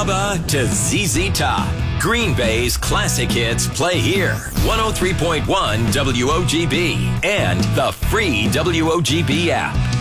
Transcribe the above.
ABBA to ZZ Top. Green Bay's classic hits play here. 103.1 WOGB and the free WOGB app.